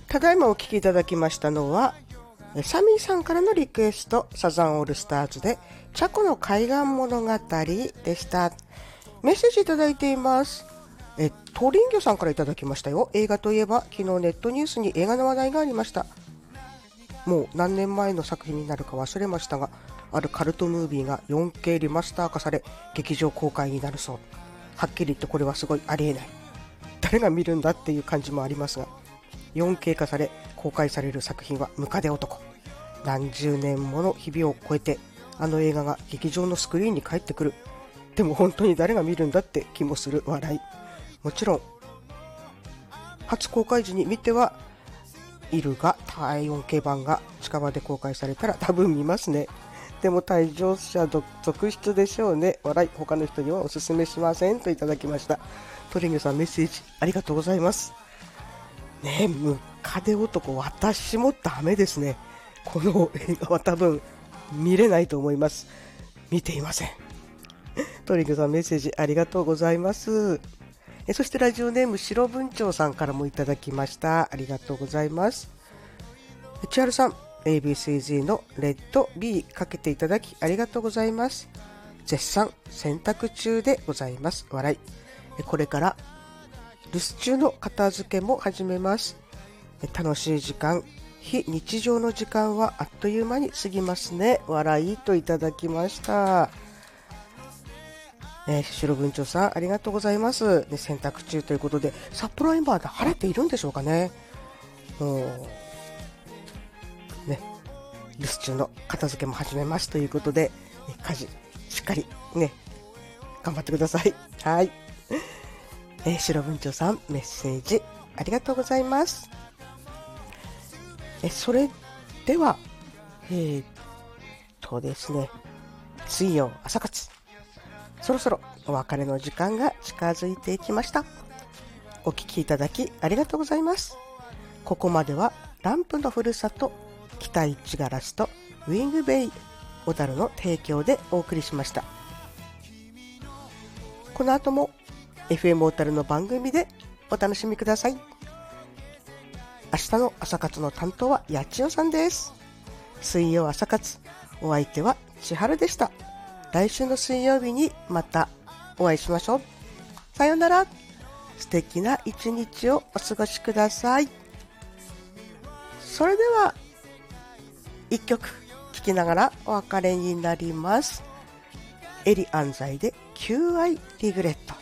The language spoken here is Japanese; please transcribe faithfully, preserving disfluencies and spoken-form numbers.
ただいまお聴きいただきましたのはサミーさんからのリクエスト、サザンオールスターズでチャコの海岸物語でした。メッセージいただいています。えトリンギョさんからいただきましたよ。映画といえば昨日ネットニュースに映画の話題がありました。もう何年前の作品になるか忘れましたが、あるカルトムービーが よんケー リマスター化され劇場公開になるそう。はっきり言ってこれはすごいありえない。誰が見るんだっていう感じもありますが、よんケー 化され公開される作品はムカデ男。何十年もの日々を超えてあの映画が劇場のスクリーンに帰ってくる。でも本当に誰が見るんだって気もする笑い。もちろん初公開時に見てはいるが、対 よんケー 版が近場で公開されたら多分見ますね。でも退場者続出でしょうね。笑い。他の人にはおすすめしませんといただきました。トリングさん、メッセージありがとうございますね。えムカデ男、私もダメですね。この映画は多分見れないと思います。見ていません。トリングさん、メッセージありがとうございます。えそしてラジオネーム白文鳥さんからもいただきました。ありがとうございます。千春さん、 エービーシージー のレッド B かけていただきありがとうございます。絶賛洗濯中でございます。笑い。これから留守中の片付けも始めます。楽しい時間、非日常の時間はあっという間に過ぎますね。笑いといただきました。えー、白文鳥さん、ありがとうございます、ね、洗濯中ということで、札幌は今晴れているんでしょうかね。もうね、留守中の片付けも始めますということで、家事しっかりね頑張ってください。はい、えー、白文鳥さん、メッセージありがとうございます。えそれではえー、っとですね水曜朝活、そろそろお別れの時間が近づいてきました。お聞きいただきありがとうございます。ここまではランプのふるさと北一ガラスとウィングベイ小樽の提供でお送りしました。この後も エフエム 小樽の番組でお楽しみください。明日の朝活の担当は八千代さんです。水曜朝活、お相手は千春でした。来週の水曜日にまたお会いしましょう。さようなら。素敵な一日をお過ごしください。それでは一曲聴きながらお別れになります。エリ安西で求愛リグレット。